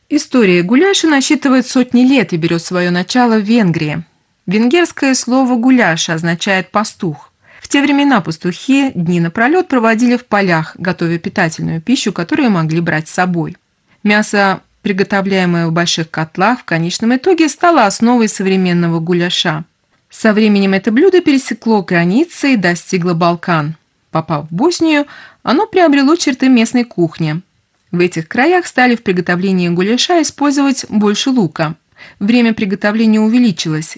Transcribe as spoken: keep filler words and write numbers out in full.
История гуляша насчитывает сотни лет и берет свое начало в Венгрии. Венгерское слово «гуляш» означает «пастух». В те времена пастухи дни напролет проводили в полях, готовя питательную пищу, которую могли брать с собой. Мясо, приготовляемое в больших котлах, в конечном итоге стало основой современного гуляша. Со временем это блюдо пересекло границы и достигло Балкан. Попав в Боснию, оно приобрело черты местной кухни. В этих краях стали в приготовлении гуляша использовать больше лука. Время приготовления увеличилось,